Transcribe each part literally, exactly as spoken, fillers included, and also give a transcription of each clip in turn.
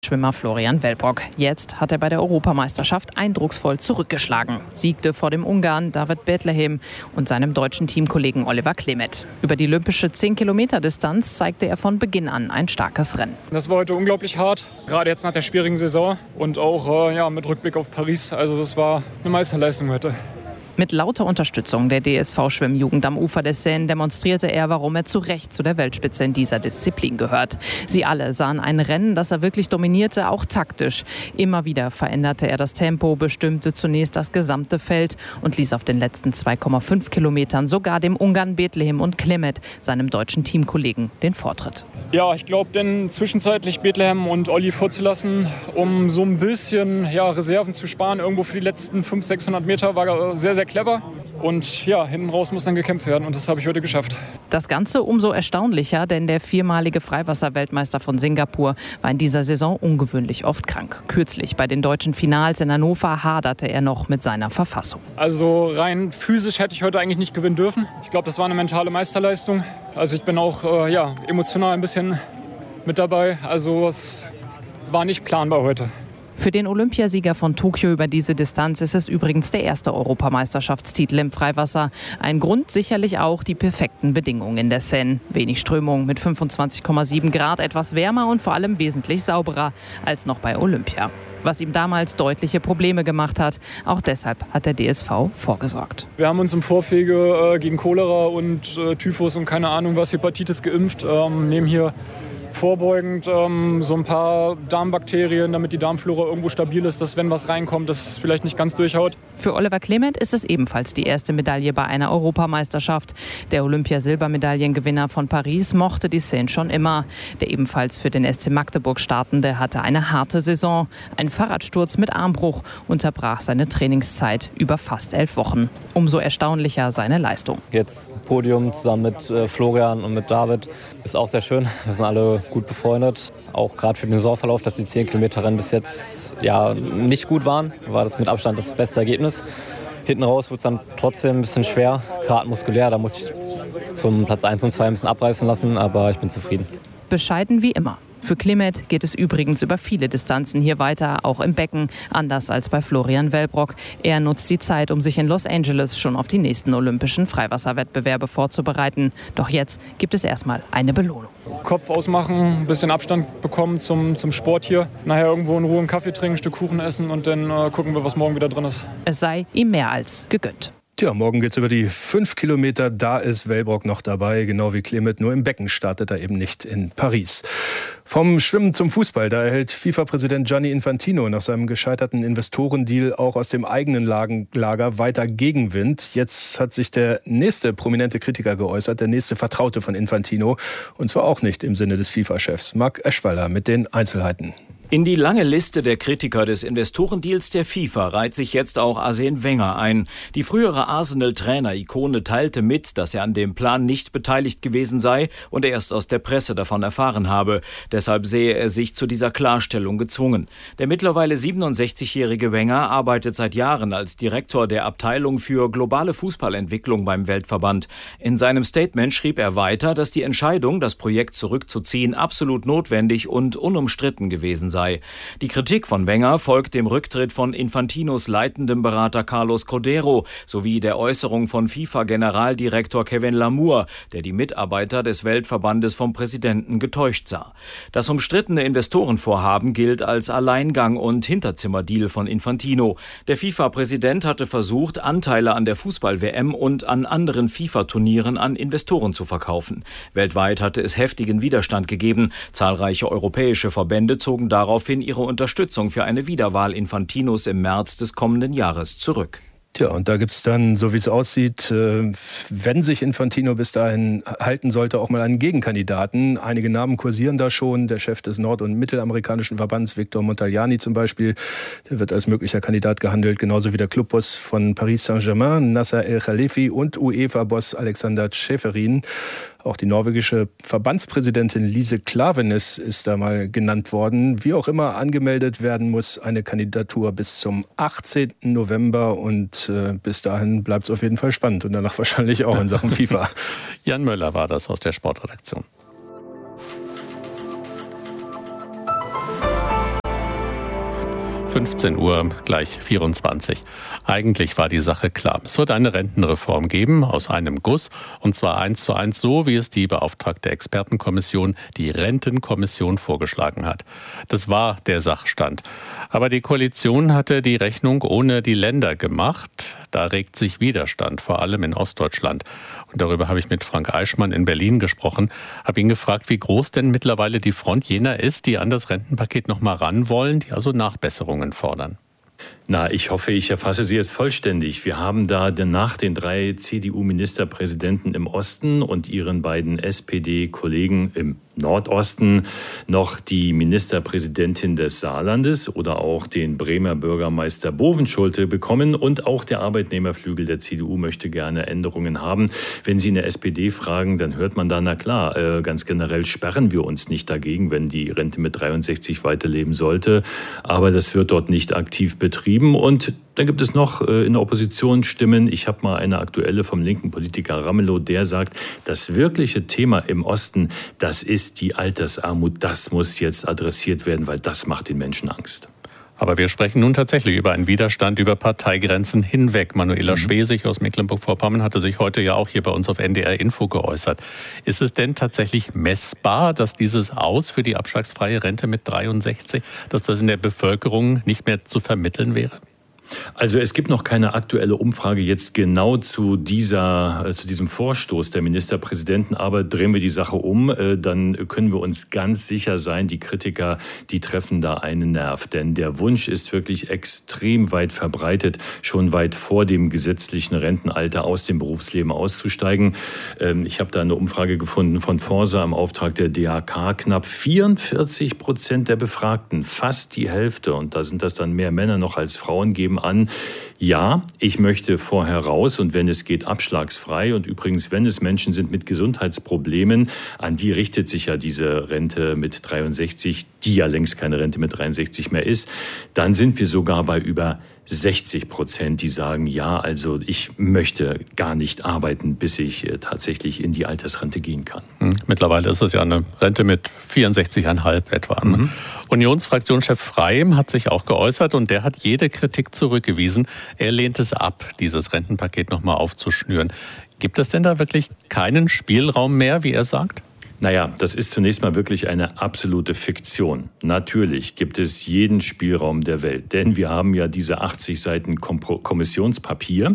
Schwimmer Florian Wellbrock. Jetzt hat er bei der Europameisterschaft eindrucksvoll zurückgeschlagen. Siegte vor dem Ungarn David Bethlehem und seinem deutschen Teamkollegen Oliver Klemet. Über die olympische zehn Kilometer Distanz zeigte er von Beginn an ein starkes Rennen. Das war heute unglaublich hart, gerade jetzt nach der schwierigen Saison und auch äh, ja, mit Rückblick auf Paris. Also das war eine Meisterleistung heute. Mit lauter Unterstützung der D S V-Schwimmjugend am Ufer des Seine demonstrierte er, warum er zu Recht zu der Weltspitze in dieser Disziplin gehört. Sie alle sahen ein Rennen, das er wirklich dominierte, auch taktisch. Immer wieder veränderte er das Tempo, bestimmte zunächst das gesamte Feld und ließ auf den letzten zwei Komma fünf Kilometern sogar dem Ungarn Bethlehem und Klemet, seinem deutschen Teamkollegen, den Vortritt. Ja, ich glaube, denn zwischenzeitlich Bethlehem und Olli vorzulassen, um so ein bisschen ja, Reserven zu sparen, irgendwo für die letzten fünfhundert, sechshundert Meter, war sehr, sehr clever. Und ja, hinten raus muss dann gekämpft werden und das habe ich heute geschafft. Das Ganze umso erstaunlicher, denn der viermalige Freiwasser-Weltmeister von Singapur war in dieser Saison ungewöhnlich oft krank. Kürzlich bei den deutschen Finals in Hannover haderte er noch mit seiner Verfassung. Also rein physisch hätte ich heute eigentlich nicht gewinnen dürfen. Ich glaube, das war eine mentale Meisterleistung. Also ich bin auch äh, ja, emotional ein bisschen mit dabei. Also es war nicht planbar heute. Für den Olympiasieger von Tokio über diese Distanz ist es übrigens der erste Europameisterschaftstitel im Freiwasser. Ein Grund sicherlich auch die perfekten Bedingungen in der Seine. Wenig Strömung mit fünfundzwanzig Komma sieben Grad, etwas wärmer und vor allem wesentlich sauberer als noch bei Olympia. Was ihm damals deutliche Probleme gemacht hat. Auch deshalb hat der D S V vorgesorgt. Wir haben uns im Vorwege äh, gegen Cholera und äh, Typhus und keine Ahnung was, Hepatitis geimpft. Ähm, nehmen hier vorbeugend ähm, so ein paar Darmbakterien, damit die Darmflora irgendwo stabil ist, dass wenn was reinkommt, das vielleicht nicht ganz durchhaut. Für Oliver Klemet ist es ebenfalls die erste Medaille bei einer Europameisterschaft. Der Olympiasilbermedaillengewinner von Paris mochte die Seine schon immer. Der ebenfalls für den S C Magdeburg startende hatte eine harte Saison. Ein Fahrradsturz mit Armbruch unterbrach seine Trainingszeit über fast elf Wochen. Umso erstaunlicher seine Leistung. Jetzt Podium zusammen mit äh, Florian und mit David ist auch sehr schön. Wir sind alle gut befreundet. Auch gerade für den Saisonverlauf, dass die zehn Kilometer Rennen bis jetzt ja, nicht gut waren, war das mit Abstand das beste Ergebnis. Hinten raus wird es dann trotzdem ein bisschen schwer, gerade muskulär. Da muss ich zum Platz eins und zwei ein bisschen abreißen lassen, aber ich bin zufrieden. Bescheiden wie immer. Für Klemet geht es übrigens über viele Distanzen hier weiter, auch im Becken, anders als bei Florian Wellbrock. Er nutzt die Zeit, um sich in Los Angeles schon auf die nächsten olympischen Freiwasserwettbewerbe vorzubereiten. Doch jetzt gibt es erstmal eine Belohnung. Kopf ausmachen, ein bisschen Abstand bekommen zum, zum Sport hier. Nachher irgendwo in Ruhe einen Kaffee trinken, ein Stück Kuchen essen und dann äh, gucken wir, was morgen wieder drin ist. Es sei ihm mehr als gegönnt. Tja, morgen geht's über die fünf Kilometer. Da ist Wellbrock noch dabei, genau wie Klemet. Nur im Becken startet er eben nicht in Paris. Vom Schwimmen zum Fußball. Da erhält FIFA-Präsident Gianni Infantino nach seinem gescheiterten Investorendeal auch aus dem eigenen Lager weiter Gegenwind. Jetzt hat sich der nächste prominente Kritiker geäußert, der nächste Vertraute von Infantino. Und zwar auch nicht im Sinne des FIFA-Chefs. Marc Eschweiler mit den Einzelheiten. In die lange Liste der Kritiker des Investorendeals der FIFA reiht sich jetzt auch Arsene Wenger ein. Die frühere Arsenal-Trainer-Ikone teilte mit, dass er an dem Plan nicht beteiligt gewesen sei und erst aus der Presse davon erfahren habe. Deshalb sehe er sich zu dieser Klarstellung gezwungen. Der mittlerweile siebenundsechzigjährige Wenger arbeitet seit Jahren als Direktor der Abteilung für globale Fußballentwicklung beim Weltverband. In seinem Statement schrieb er weiter, dass die Entscheidung, das Projekt zurückzuziehen, absolut notwendig und unumstritten gewesen sei. Die Kritik von Wenger folgt dem Rücktritt von Infantinos leitendem Berater Carlos Codero sowie der Äußerung von FIFA-Generaldirektor Kevin Lamour, der die Mitarbeiter des Weltverbandes vom Präsidenten getäuscht sah. Das umstrittene Investorenvorhaben gilt als Alleingang und Hinterzimmerdeal von Infantino. Der FIFA-Präsident hatte versucht, Anteile an der Fußball-W M und an anderen FIFA-Turnieren an Investoren zu verkaufen. Weltweit hatte es heftigen Widerstand gegeben. Zahlreiche europäische Verbände zogen darauf daraufhin ihre Unterstützung für eine Wiederwahl Infantinos im März des kommenden Jahres zurück. Tja, und da gibt's dann, so wie es aussieht, wenn sich Infantino bis dahin halten sollte, auch mal einen Gegenkandidaten. Einige Namen kursieren da schon. Der Chef des nord- und mittelamerikanischen Verbands, Victor Montagliani zum Beispiel, der wird als möglicher Kandidat gehandelt, genauso wie der Clubboss von Paris Saint-Germain, Nasser El-Khelaïfi, und UEFA-Boss Alexander Ceferin. Auch die norwegische Verbandspräsidentin Lise Klaveness ist da mal genannt worden. Wie auch immer angemeldet werden muss eine Kandidatur bis zum achtzehnten November und äh, bis dahin bleibt es auf jeden Fall spannend und danach wahrscheinlich auch in Sachen FIFA. Jan Möller war das aus der Sportredaktion. fünfzehn Uhr gleich vierundzwanzig. Eigentlich war die Sache klar. Es wird eine Rentenreform geben aus einem Guss, und zwar eins zu eins so, wie es die beauftragte Expertenkommission, die Rentenkommission, vorgeschlagen hat. Das war der Sachstand. Aber die Koalition hatte die Rechnung ohne die Länder gemacht. Da regt sich Widerstand, vor allem in Ostdeutschland. Und darüber habe ich mit Frank Eichmann in Berlin gesprochen, habe ihn gefragt, wie groß denn mittlerweile die Front jener ist, die an das Rentenpaket noch mal ran wollen, die also Nachbesserungen fordern. Na, ich hoffe, ich erfasse Sie jetzt vollständig. Wir haben da nach den drei C D U-Ministerpräsidenten im Osten und ihren beiden S P D-Kollegen im Nordosten noch die Ministerpräsidentin des Saarlandes oder auch den Bremer Bürgermeister Bovenschulte bekommen. Und auch der Arbeitnehmerflügel der C D U möchte gerne Änderungen haben. Wenn Sie in der S P D fragen, dann hört man da, na klar, äh, ganz generell sperren wir uns nicht dagegen, wenn die Rente mit dreiundsechzig weiterleben sollte. Aber das wird dort nicht aktiv betrieben. Und dann gibt es noch äh, in der Opposition Stimmen. Ich habe mal eine aktuelle vom linken Politiker Ramelow, der sagt, das wirkliche Thema im Osten, das ist die Altersarmut. Das muss jetzt adressiert werden, weil das macht den Menschen Angst. Aber wir sprechen nun tatsächlich über einen Widerstand über Parteigrenzen hinweg. Manuela mhm. Schwesig aus Mecklenburg-Vorpommern hatte sich heute ja auch hier bei uns auf N D R Info geäußert. Ist es denn tatsächlich messbar, dass dieses Aus für die abschlagsfreie Rente mit dreiundsechzig, dass das in der Bevölkerung nicht mehr zu vermitteln wäre? Also es gibt noch keine aktuelle Umfrage jetzt genau zu dieser, zu diesem Vorstoß der Ministerpräsidenten. Aber drehen wir die Sache um, dann können wir uns ganz sicher sein, die Kritiker, die treffen da einen Nerv. Denn der Wunsch ist wirklich extrem weit verbreitet, schon weit vor dem gesetzlichen Rentenalter aus dem Berufsleben auszusteigen. Ich habe da eine Umfrage gefunden von Forsa im Auftrag der D A K. Knapp vierundvierzig Prozent der Befragten, fast die Hälfte, und da sind das dann mehr Männer noch als Frauen, geben an, ja, ich möchte vorher raus und wenn es geht, abschlagsfrei. Und übrigens, wenn es Menschen sind mit Gesundheitsproblemen, an die richtet sich ja diese Rente mit dreiundsechzig, die ja längst keine Rente mit dreiundsechzig mehr ist, dann sind wir sogar bei über sechzig Prozent, die sagen, ja, also ich möchte gar nicht arbeiten, bis ich äh, tatsächlich in die Altersrente gehen kann. Mittlerweile ist es ja eine Rente mit vierundsechzig Komma fünf etwa. Mhm. Unionsfraktionschef Freiem hat sich auch geäußert und der hat jede Kritik zurückgewiesen. Er lehnt es ab, dieses Rentenpaket nochmal aufzuschnüren. Gibt es denn da wirklich keinen Spielraum mehr, wie er sagt? Naja, das ist zunächst mal wirklich eine absolute Fiktion. Natürlich gibt es jeden Spielraum der Welt, denn wir haben ja diese achtzig Seiten Kommissionspapier.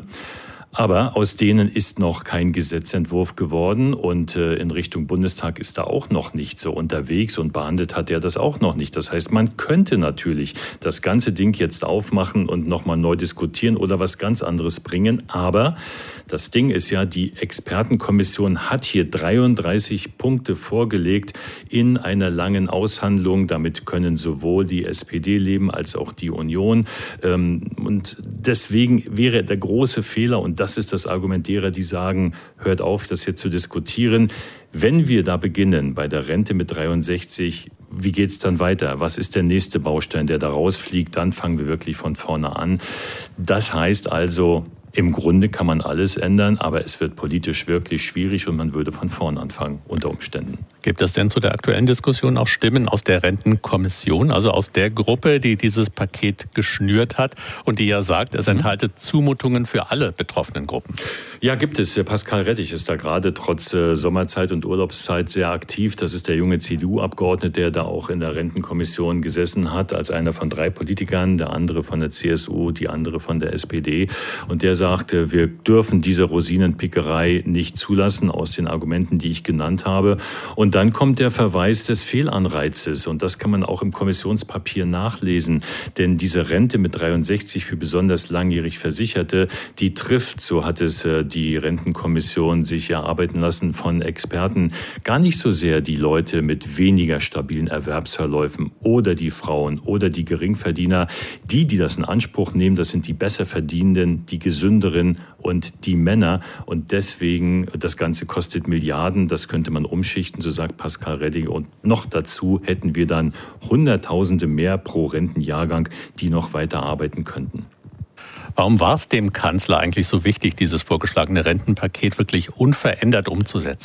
Aber aus denen ist noch kein Gesetzentwurf geworden und äh, in Richtung Bundestag ist da auch noch nicht so unterwegs und behandelt hat er das auch noch nicht. Das heißt, man könnte natürlich das ganze Ding jetzt aufmachen und nochmal neu diskutieren oder was ganz anderes bringen. Aber das Ding ist ja, die Expertenkommission hat hier dreiunddreißig Punkte vorgelegt in einer langen Aushandlung. Damit können sowohl die S P D leben als auch die Union. Ähm, und deswegen wäre der große Fehler, und das ist das Argument derer, die sagen, hört auf, das hier zu diskutieren. Wenn wir da beginnen bei der Rente mit dreiundsechzig, wie geht es dann weiter? Was ist der nächste Baustein, der da rausfliegt? Dann fangen wir wirklich von vorne an. Das heißt also, im Grunde kann man alles ändern, aber es wird politisch wirklich schwierig und man würde von vorn anfangen unter Umständen. Gibt es denn zu der aktuellen Diskussion auch Stimmen aus der Rentenkommission, also aus der Gruppe, die dieses Paket geschnürt hat und die ja sagt, es enthalte Zumutungen für alle betroffenen Gruppen? Ja, gibt es. Pascal Rettich ist da gerade trotz äh, Sommerzeit und Urlaubszeit sehr aktiv. Das ist der junge C D U-Abgeordnete, der da auch in der Rentenkommission gesessen hat, als einer von drei Politikern, der andere von der C S U, die andere von der S P D. Und der sagte, wir dürfen diese Rosinenpickerei nicht zulassen aus den Argumenten, die ich genannt habe. Und dann kommt der Verweis des Fehlanreizes. Und das kann man auch im Kommissionspapier nachlesen. Denn diese Rente mit dreiundsechzig für besonders langjährig Versicherte, die trifft, so hat es äh, die Rentenkommission sich erarbeiten lassen von Experten, gar nicht so sehr die Leute mit weniger stabilen Erwerbsverläufen oder die Frauen oder die Geringverdiener. Die, die das in Anspruch nehmen, das sind die Besserverdienenden, die Gesünderen und die Männer. Und deswegen, das Ganze kostet Milliarden, das könnte man umschichten, so sagt Pascal Rettich. Und noch dazu hätten wir dann Hunderttausende mehr pro Rentenjahrgang, die noch weiter arbeiten könnten. Warum war es dem Kanzler eigentlich so wichtig, dieses vorgeschlagene Rentenpaket wirklich unverändert umzusetzen?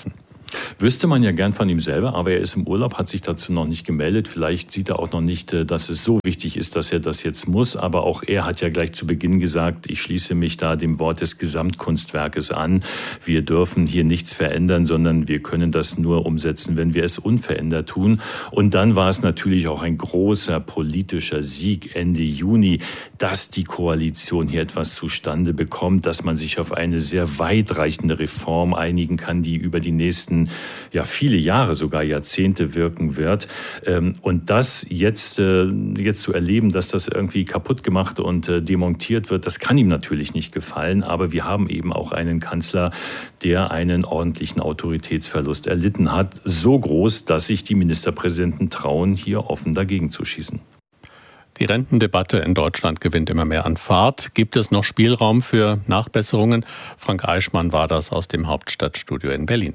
Wüsste man ja gern von ihm selber, aber er ist im Urlaub, hat sich dazu noch nicht gemeldet. Vielleicht sieht er auch noch nicht, dass es so wichtig ist, dass er das jetzt muss. Aber auch er hat ja gleich zu Beginn gesagt, ich schließe mich da dem Wort des Gesamtkunstwerkes an. Wir dürfen hier nichts verändern, sondern wir können das nur umsetzen, wenn wir es unverändert tun. Und dann war es natürlich auch ein großer politischer Sieg Ende Juni, dass die Koalition hier etwas zustande bekommt, dass man sich auf eine sehr weitreichende Reform einigen kann, die über die nächsten, ja viele Jahre, sogar Jahrzehnte wirken wird. Und das jetzt, jetzt zu erleben, dass das irgendwie kaputt gemacht und demontiert wird, das kann ihm natürlich nicht gefallen. Aber wir haben eben auch einen Kanzler, der einen ordentlichen Autoritätsverlust erlitten hat. So groß, dass sich die Ministerpräsidenten trauen, hier offen dagegen zu schießen. Die Rentendebatte in Deutschland gewinnt immer mehr an Fahrt. Gibt es noch Spielraum für Nachbesserungen? Frank Eichmann war das aus dem Hauptstadtstudio in Berlin.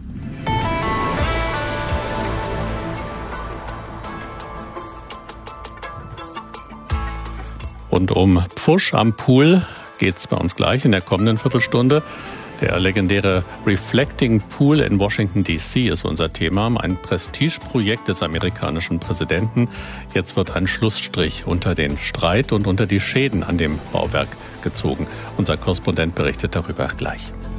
Und um Pfusch am Pool geht es bei uns gleich in der kommenden Viertelstunde. Der legendäre Reflecting Pool in Washington D C ist unser Thema, ein Prestigeprojekt des amerikanischen Präsidenten. Jetzt wird ein Schlussstrich unter den Streit und unter die Schäden an dem Bauwerk gezogen. Unser Korrespondent berichtet darüber gleich.